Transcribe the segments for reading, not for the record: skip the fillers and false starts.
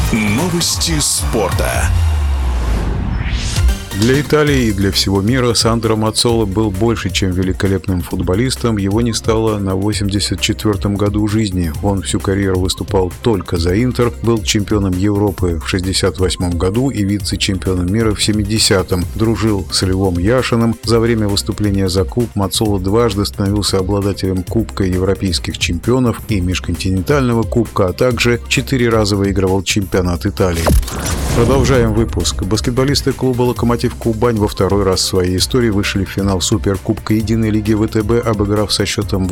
Новости спорта. Для Италии и для всего мира Сандро Маццола был больше, чем великолепным футболистом. Его не стало на 84-м году жизни. Он всю карьеру выступал только за Интер, был чемпионом Европы в 68-м году и вице-чемпионом мира в 70-м. Дружил с Львом Яшиным. За время выступления за клуб Маццола дважды становился обладателем Кубка европейских чемпионов и межконтинентального кубка, а также 4 раза выигрывал чемпионат Италии. Продолжаем выпуск. Баскетболисты клуба «Локомотив Кубань» во второй раз в своей истории вышли в финал Суперкубка Единой лиги ВТБ, обыграв со счетом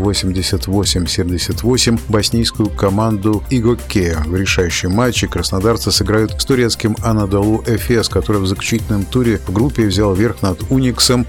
88-78 боснийскую команду «Игоккея». В решающем матче краснодарцы сыграют с турецким «Анадолу Эфес», который в заключительном туре в группе взял верх над «Униксом»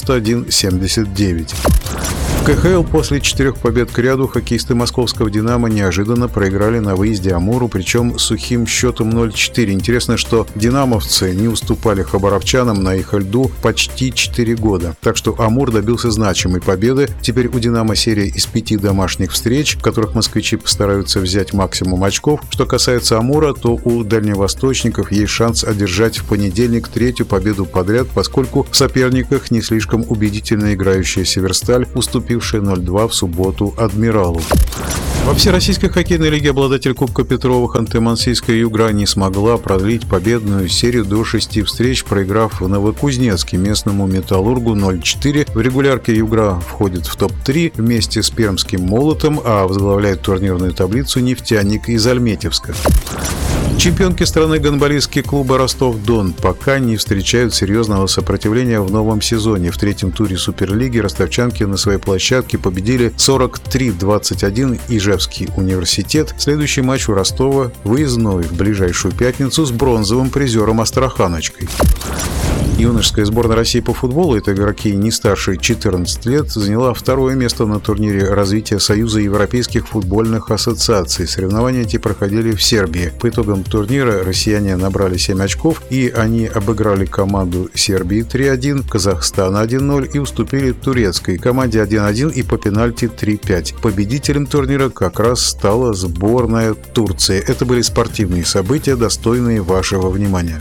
91-79. В КХЛ после 4 побед к ряду хоккеисты московского «Динамо» неожиданно проиграли на выезде Амуру, причем с сухим счетом 0-4. Интересно, что динамовцы не уступали хабаровчанам на их льду почти 4 года. Так что Амур добился значимой победы. Теперь у «Динамо» серия из 5 домашних встреч, в которых москвичи постараются взять максимум очков. Что касается Амура, то у дальневосточников есть шанс одержать в понедельник 3-ю победу подряд, поскольку в соперниках не слишком убедительно играющая «Северсталь», уступившая 0-2 в субботу «Адмиралу». Во Всероссийской хоккейной лиге обладатель Кубка Петрова Ханты-Мансийская «Югра» не смогла продлить победную серию до 6 встреч, проиграв в Новокузнецке местному «Металлургу» 0-4. В регулярке «Югра» входит в топ-3 вместе с пермским «Молотом», а возглавляет турнирную таблицу «Нефтяник» из Альметьевска. Чемпионки страны гандболистские клубы «Ростов-Дон» пока не встречают серьезного сопротивления в новом сезоне. В 3-м туре Суперлиги ростовчанки на своей площадке победили 43-21 Ижевский университет. Следующий матч у Ростова выездной в ближайшую пятницу с бронзовым призером Астраханочкой. Юношеская сборная России по футболу, это игроки не старше 14 лет, заняла 2-е место на турнире развития Союза европейских футбольных ассоциаций. Соревнования эти проходили в Сербии. По итогам турнира россияне набрали 7 очков, и они обыграли команду Сербии 3-1, Казахстана 1-0 и уступили турецкой команде 1-1 и по пенальти 3-5. Победителем турнира как раз стала сборная Турции. Это были спортивные события, достойные вашего внимания.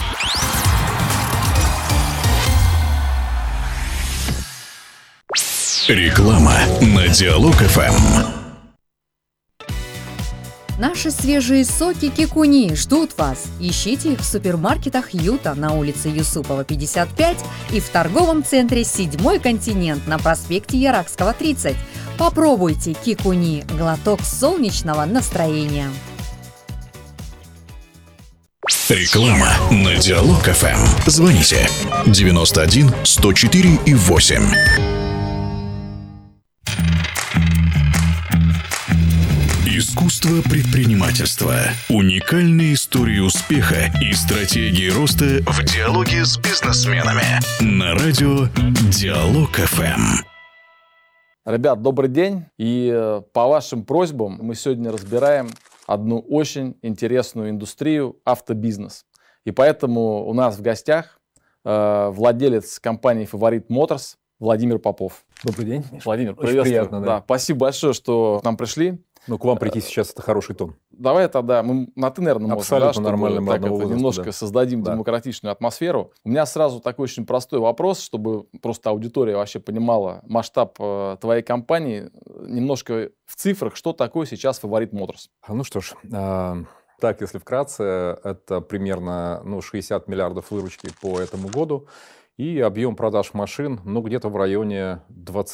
Реклама на Диалог ФМ. Наши свежие соки Кикуни ждут вас. Ищите их в супермаркетах Юта на улице Юсупова, 55 и в торговом центре «Седьмой континент» на проспекте Яракского, 30. Попробуйте Кикуни – глоток солнечного настроения. Реклама на Диалог ФМ. Звоните 91 104 и 8. Искусство предпринимательства. Уникальные истории успеха и стратегии роста в диалоге с бизнесменами. На радио Диалог ФМ. Ребят, добрый день. И по вашим просьбам мы сегодня разбираем одну очень интересную индустрию – автобизнес. И поэтому у нас в гостях владелец компании «Фаворит Моторс» Владимир Попов. Добрый день. Владимир, очень приветствую. приятно, да. Спасибо большое, что к нам пришли. Ну, к вам прийти сейчас это хороший тон. Давай тогда, мы на «ты», наверное, можем, абсолютно да, нормально, так это немножко да. создадим Да. демократичную атмосферу. У меня сразу такой очень простой вопрос, чтобы просто аудитория вообще понимала масштаб твоей компании. Немножко в цифрах, что такое сейчас «Фаворит Моторс». Ну что ж, так, если вкратце, это примерно 60 миллиардов выручки по этому году. И объем продаж машин, где-то в районе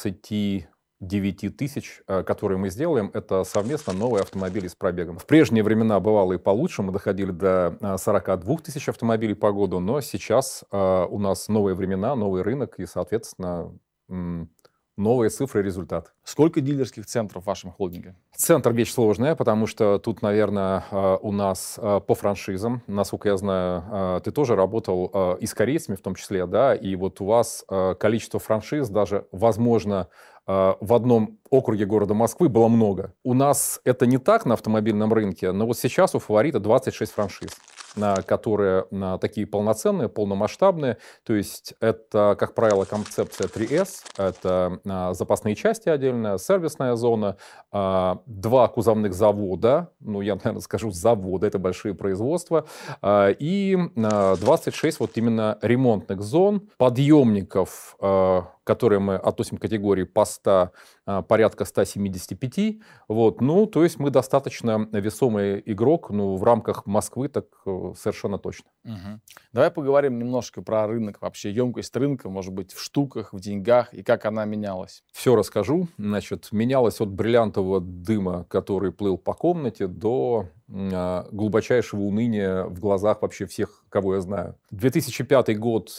29 тысяч, которые мы сделаем, это совместно новые автомобили с пробегом. В прежние времена бывало и получше, мы доходили до 42 тысяч автомобилей по году, но сейчас у нас новые времена, новый рынок и, соответственно, новые цифры и результаты. Сколько дилерских центров в вашем холдинге? Центр вещь сложная, потому что тут, наверное, у нас по франшизам, насколько я знаю, ты тоже работал и с корейцами в том числе, да, и вот у вас количество франшиз даже, возможно, в одном округе города Москвы было много. У нас это не так на автомобильном рынке, но вот сейчас у «Фаворита» 26 франшиз. которые такие полноценные, полномасштабные. То есть это, как правило, концепция 3S. Это запасные части отдельно, сервисная зона, 2 кузовных завода, ну, я, наверное, скажу завода, это большие производства, и 26 вот именно ремонтных зон, подъемников, которые мы относим к категории поста, порядка 175. Вот. Ну, то есть мы достаточно весомый игрок, ну, в рамках Москвы, так совершенно точно. Угу. Давай поговорим немножко про рынок, вообще емкость рынка, может быть, в штуках, в деньгах, и как она менялась. Все расскажу. Значит, менялась от бриллиантового дыма, который плыл по комнате, до глубочайшего уныния в глазах вообще всех, кого я знаю. 2005 год,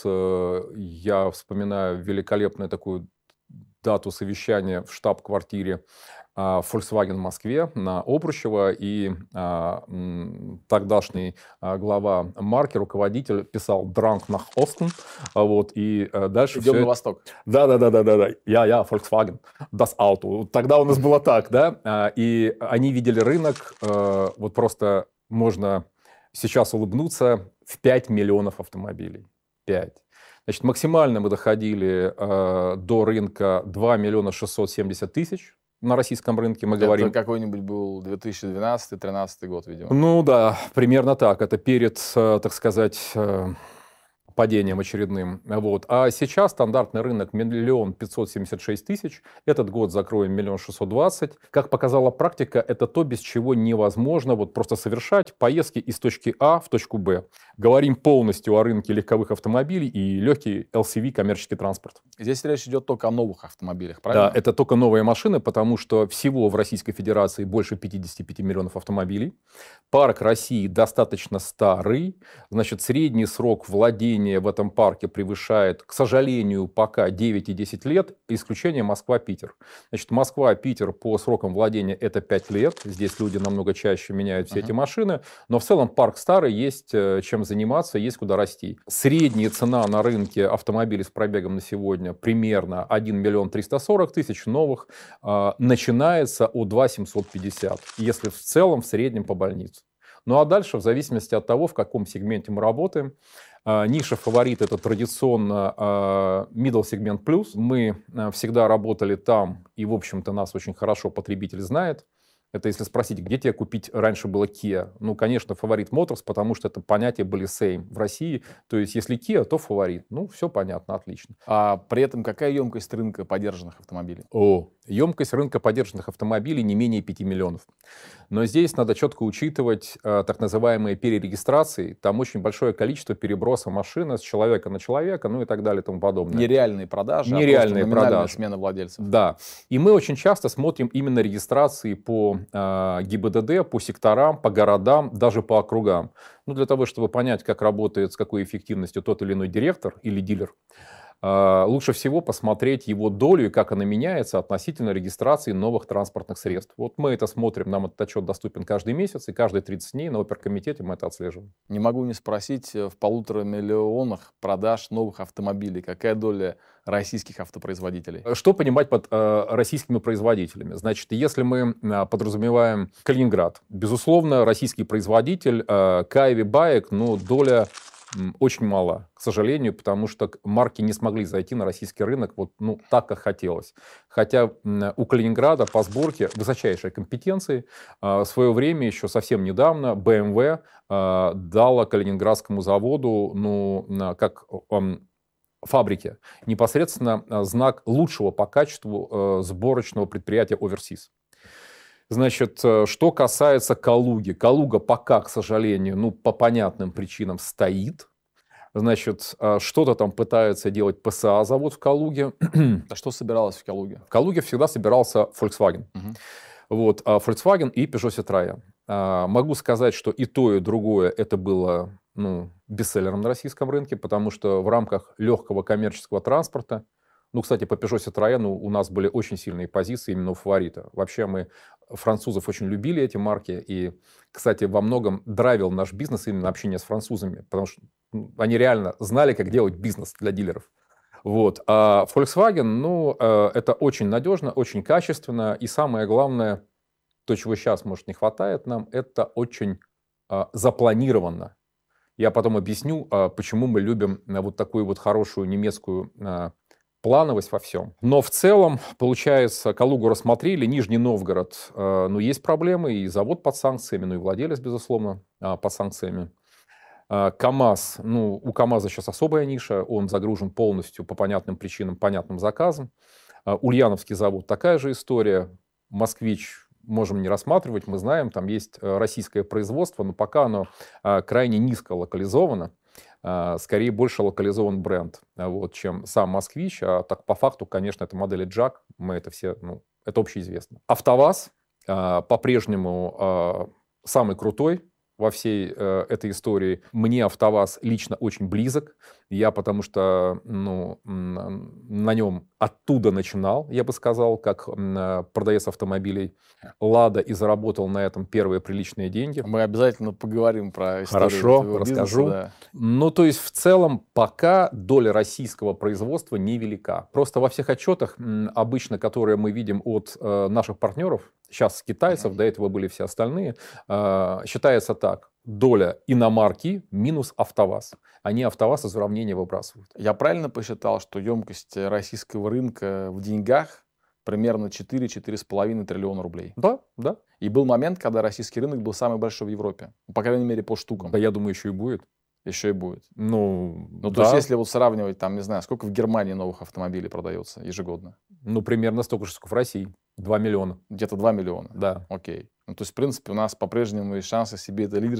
я вспоминаю великолепную такую дату совещания в штаб-квартире Volkswagen в Москве на Обручева, и тогдашний глава марки, руководитель, писал «Drunk nach Osten», вот, и дальше идем на восток. Да, я Volkswagen, das Auto. Тогда у нас было так, да, и они видели рынок, вот просто можно сейчас улыбнуться, в 5 миллионов автомобилей. 5. Значит, максимально мы доходили до рынка 2 миллиона 670 тысяч. На российском рынке мы говорим... Это какой-нибудь был 2012-2013 год, видимо. Ну да, примерно так. Это перед, так сказать, падением очередным. Вот. А сейчас стандартный рынок 1 576 000. Этот год закроем 1 620 000. Как показала практика, это то, без чего невозможно вот просто совершать поездки из точки А в точку Б. Говорим полностью о рынке легковых автомобилей и легкий LCV коммерческий транспорт. Здесь речь идет только о новых автомобилях, правильно? Да, это только новые машины, потому что всего в Российской Федерации больше 55 миллионов автомобилей. Парк России достаточно старый. Значит, средний срок владения в этом парке превышает, к сожалению, пока 9 и 10 лет, исключение Москва-Питер. Значит, Москва-Питер по срокам владения это 5 лет. Здесь люди намного чаще меняют все эти машины. Но в целом парк старый, есть чем заниматься, есть куда расти. Средняя цена на рынке автомобилей с пробегом на сегодня примерно 1 миллион 340 тысяч новых, начинается от 2 750, если в целом в среднем по больнице. Ну а дальше, в зависимости от того, в каком сегменте мы работаем, ниша фаворит это традиционно middle сегмент плюс. Мы всегда работали там, и, в общем-то, нас очень хорошо потребитель знает. Это если спросить, где тебе купить раньше было Kia? Ну, конечно, фаворит Motors, потому что это понятия были same в России. То есть, если Kia, то фаворит. Ну, все понятно, отлично. А при этом какая емкость рынка подержанных автомобилей? Емкость рынка подержанных автомобилей не менее 5 миллионов. Но здесь надо четко учитывать так называемые перерегистрации. Там очень большое количество переброса машины с человека на человека, ну и так далее и тому подобное. Нереальные продажи, Нереальные продажи. Смена владельцев. Да. И мы очень часто смотрим именно регистрации по ГИБДД, по секторам, по городам, даже по округам. Ну, для того, чтобы понять, как работает, с какой эффективностью тот или иной директор или дилер, лучше всего посмотреть его долю и как она меняется относительно регистрации новых транспортных средств. Вот мы это смотрим, нам этот отчет доступен каждый месяц, и каждые 30 дней на оперкомитете мы это отслеживаем. Не могу не спросить, в 1,5 миллиона продаж новых автомобилей какая доля российских автопроизводителей? Что понимать под российскими производителями? Значит, если мы подразумеваем Калининград, безусловно, российский производитель Кайви Баек, но доля очень мало, к сожалению, потому что марки не смогли зайти на российский рынок вот, так, как хотелось. Хотя у Калининграда по сборке высочайшие компетенции. В свое время, еще совсем недавно, BMW дала калининградскому заводу, как фабрике, непосредственно знак лучшего по качеству сборочного предприятия Overseas. Значит, что касается Калуги. Калуга пока, к сожалению, по понятным причинам стоит. Значит, что-то там пытается делать ПСА завод в Калуге. А что собиралось в Калуге? В Калуге всегда собирался Volkswagen. Вот, Volkswagen и Peugeot Citroën. Могу сказать, что и то, и другое это было бестселлером на российском рынке, потому что в рамках легкого коммерческого транспорта, кстати, по Peugeot Citroën у нас были очень сильные позиции именно у фаворита. Вообще мы французов очень любили, эти марки. И, кстати, во многом драйвил наш бизнес именно общение с французами, потому что они реально знали, как делать бизнес для дилеров. Вот. А Volkswagen, это очень надежно, очень качественно. И самое главное, то, чего сейчас, может, не хватает нам, это очень запланированно. Я потом объясню, почему мы любим вот такую вот хорошую немецкую плановость во всем. Но в целом, получается, Калугу рассмотрели, Нижний Новгород, ну, есть проблемы, и завод под санкциями, ну, и владелец, безусловно, под санкциями. КАМАЗ, ну, у КАМАЗа сейчас особая ниша, он загружен полностью по понятным причинам, понятным заказам. Ульяновский завод такая же история. Москвич можем не рассматривать, мы знаем, там есть российское производство, но пока оно крайне низко локализовано. Скорее больше локализован бренд, вот, чем сам «Москвич». А так по факту, конечно, это модели «Джак». Мы это все, ну, это общеизвестно. «АвтоВАЗ» по-прежнему самый крутой во всей этой истории. Мне «АвтоВАЗ» лично очень близок. Я потому что, ну, на нем оттуда начинал, я бы сказал, как продавец автомобилей «Лада», и заработал на этом первые приличные деньги. Мы обязательно поговорим про историю. Хорошо, расскажу. Да. Ну, то есть, в целом, пока доля российского производства невелика. Просто во всех отчетах, обычно, которые мы видим от наших партнеров, сейчас китайцев, до этого были все остальные, считается так. Доля иномарки минус «АвтоВАЗ». Они «АвтоВАЗ» из уравнения выбрасывают. Я правильно посчитал, что емкость российского рынка в деньгах примерно 4-4,5 триллиона рублей? Да, да. И был момент, когда российский рынок был самый большой в Европе. По крайней мере, по штукам. Да, я думаю, еще и будет. Еще и будет. Ну, Ну, да. то есть, если вот сравнивать, там, не знаю, сколько в Германии новых автомобилей продается ежегодно? Ну, примерно столько же, сколько в России. 2 миллиона. Где-то 2 миллиона. Да. Окей. Ну, то есть, в принципе, у нас по-прежнему есть шансы себе это лидерство